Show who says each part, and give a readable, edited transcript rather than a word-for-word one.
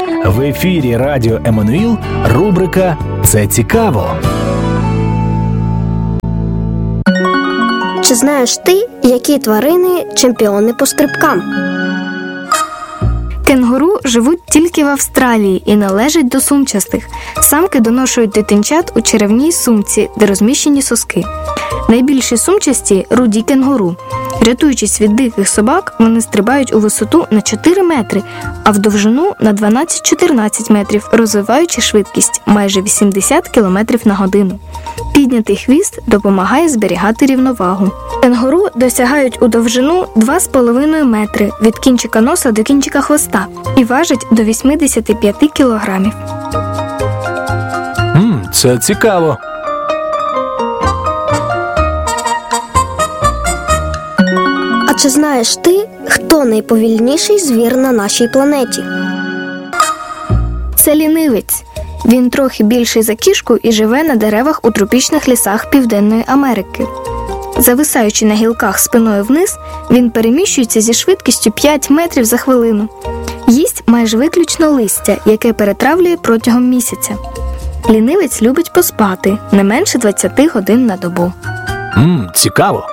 Speaker 1: В ефірі Радіо Еммануїл рубрика «Це цікаво».
Speaker 2: Чи знаєш ти, які тварини чемпіони по стрибкам?
Speaker 3: Кенгуру живуть тільки в Австралії і належать до сумчастих. Самки доношують дитинчат у черевній сумці, де розміщені соски. Найбільші сумчасті – руді кенгуру. Рятуючись від диких собак, вони стрибають у висоту на 4 метри, а в довжину на 12-14 метрів, розвиваючи швидкість майже 80 км на годину. Піднятий хвіст допомагає зберігати рівновагу. Кенгуру досягають у довжину 2,5 метри від кінчика носа до кінчика хвоста і важать до 85 кілограмів.
Speaker 1: Це цікаво.
Speaker 2: А чи знаєш ти, хто найповільніший звір на нашій планеті?
Speaker 3: Це лінивець. Він трохи більший за кішку і живе на деревах у тропічних лісах Південної Америки. Зависаючи на гілках спиною вниз, він переміщується зі швидкістю 5 метрів за хвилину. Їсть майже виключно листя, яке перетравлює протягом місяця. Лінивець любить поспати не менше 20 годин на добу.
Speaker 1: Цікаво.